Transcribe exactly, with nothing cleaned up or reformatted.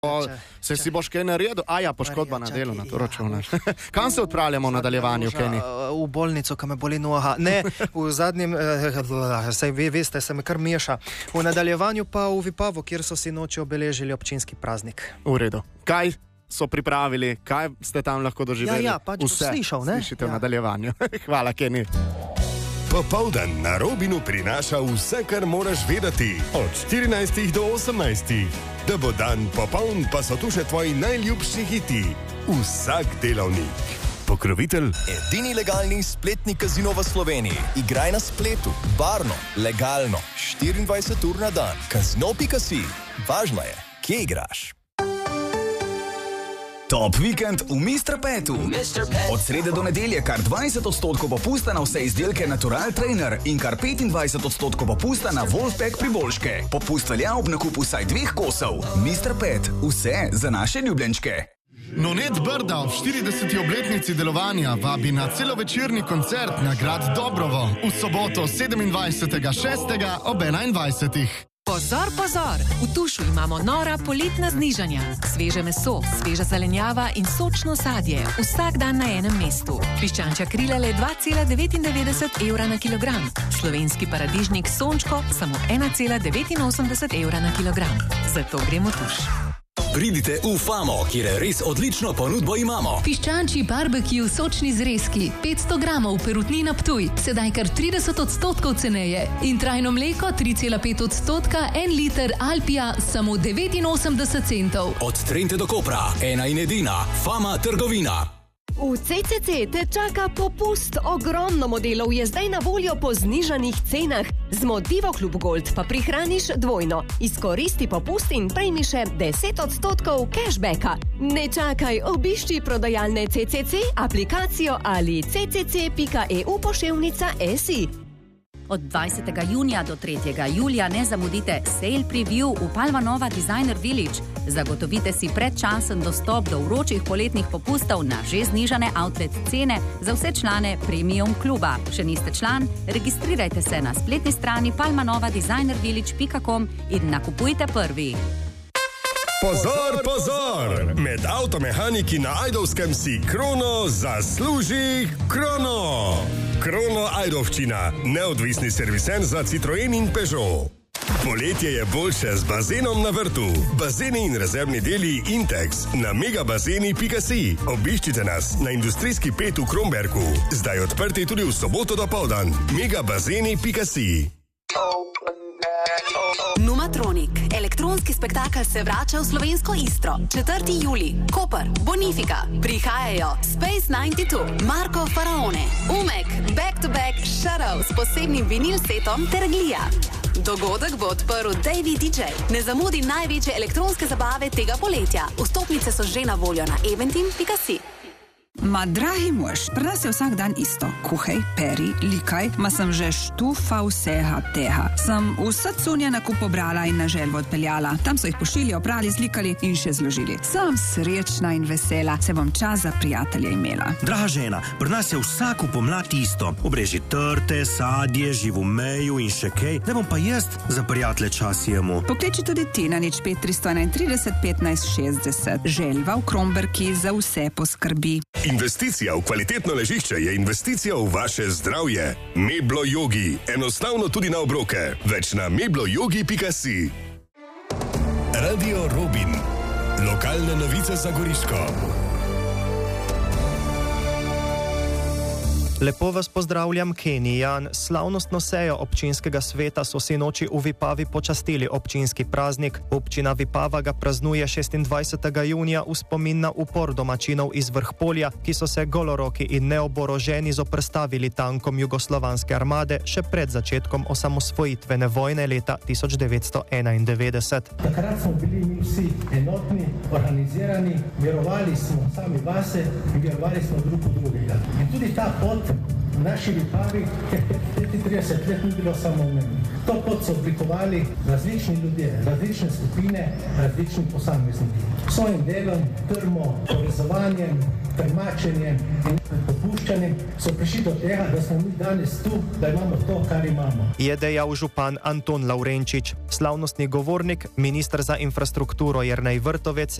O, se si boš kaj naredil? A ja, poškodba na delu, na to računaš. Kam se odpravljamo v nadaljevanju, Kenny? V bolnico, kam me boli noha. Ne, v zadnjem, eh, saj vi veste, se me kar meša. V nadaljevanju pa v Vipavu, kjer so si noči obeležili občinski praznik. V redu. Kaj so pripravili? Kaj ste tam lahko doživeli? Ja, ja, pač vse slišal, ne? Slišite v Ja. nadaljevanju. Hvala, Kenny. Popoldan na Robinu prinaša vse, kar moraš vedeti. Od štirinajstih do osemnajstih. Da bo dan popoln, pa so tu še tvoji najljubši hiti. Vsak delavnik. Pokrovitelj. Edini legalni spletni kazino v Sloveniji. Igraj na spletu, varno, legalno, štiriindvajset ur na dan. Kazino pika si. Važno je, kje igraš. Top vikend v mister Petu. Od srede do nedelje kar dvajset odstotkov popusta na vse izdelke Natural Trainer in kar petindvajset odstotkov popusta na Wolfpack priboljške. Popust velja ob nakupu vsaj dveh kosov. mister Pet, vse za naše ljubljenčke. Nonet Brda ob štirideseti obletnici delovanja vabi na celovečerni koncert na grad Dobrovo v soboto sedemindvajsetega šestega ob enaindvajsetih. Pozor, pozor! V Tušu imamo nora poletna znižanja. Sveže meso, sveža zelenjava in sočno sadje. Vsak dan na enem mestu. Piščančja krila le dva cela devetindevetdeset evra na kilogram. Slovenski paradižnik Sončko samo ena cela devetinosemdeset evra na kilogram. Zato gremo v Tuš. Pridite v Famo, kjer res odlično ponudbo imamo. Piščančji barbecue sočni zrezki, petsto gramov perutnina Ptuj, sedaj kar trideset odstotkov ceneje. In trajno mleko tri cela pet odstotka, en liter Alpija, samo devetinosemdeset centov. Od Trente do Kopra, ena in edina, Fama trgovina. V C C C te čaka popust. Ogromno modelov je zdaj na voljo po znižanih cenah. Z Motivo Klub Gold pa prihraniš dvojno. Izkoristi popust in prejmi še deset odstotkov cashbacka. Ne čakaj, obišči prodajalne C C C, aplikacijo ali c c c pika e u poševnica si. Od dvajsetega junija do tretjega julija ne zamudite Sale Preview v Palma Nova Designer Village. Zagotovite si predčasen dostop do vročih poletnih popustov na že znižane outlet cene za vse člane Premium kluba. Še niste član? Registrirajte se na spletni strani palma nova designer village pika com in nakupujte prvi. Pozor, pozor! Med avtomehaniki na Ajdovskem si Krono zasluži Krono! Krono Ajdovščina, neodvisni servisen za Citroen in Peugeot. Poletje je boljše z bazenom na vrtu. Bazeni in rezervni deli Intex na megabazeni pika si. Obiščite nas na industrijski pet v Kromberku. Zdaj odprti tudi v soboto dopoldan. megabazeni pika si. Numatronik. Elektronski spektakel se vrača v slovensko Istro. četrti julij. Koper, Bonifika. Prihajajo Space devetdeset dva, Marko Faraone, Umek, Back to Back, Shadow s posebnim vinil setom ter Glija. Dogodek bo odprl Davey D J. Ne zamudi največje elektronske zabave tega poletja. Vstopnice so že na voljo na eventim pika si. Ma, dragi mož, pri nas je vsak dan isto. Kuhaj, peri, likaj, ma sem že štufa vsega tega. Sem vse cunje na kup pobrala in na želvo odpeljala. Tam so jih pošili, oprali, zlikali in še zložili. Sem srečna in vesela, se bom čas za prijatelje imela. Draga žena, pri nas je vsako pomlad isto. Obreži trte, sadje, živo meju in še kaj. Da bom pa jaz za prijatelje čas jemu. Pokliči tudi ti na nič pet tristo enaintrideset petnajst šestdeset. Želva v Kromberki za vse poskrbi. Investicija v kvalitetno ležišče je investicija v vaše zdravje. Meblo Yogi. Enostavno tudi na obroke. Več na meblo yogi pika si. Radio Robin. Lokalne novice za Goriško. Lepo vas pozdravljam, Kenijan. Slavnostno sejo občinskega sveta so sinoči v Vipavi počastili občinski praznik. Občina Vipava ga praznuje šestindvajsetega junija v spomin na upor domačinov iz Vrhpolja, ki so se goloroki in neoboroženi zoprstavili tankom jugoslovanske armade še pred začetkom osamosvojitvene vojne leta tisoč devetsto enaindevetdeset. Takrat smo bili mi vsi enotni, organizirani, verovali smo sami vase in verovali smo drug v drugega. In tudi ta pot v naši Vipavi petintrideset let ni bilo samoumevno. To pot so oblikovali različni ljudje, različne skupine, različni posamezniki. Svojim delom, trmo, povezovanjem, trmačenjem in odpuščanjem so prišli do tega, da smo mi danes tu, da imamo to, kar imamo. Je dejal župan Anton Lavrenčič. Slavnostni govornik, minister za infrastrukturo Jernej Vrtovec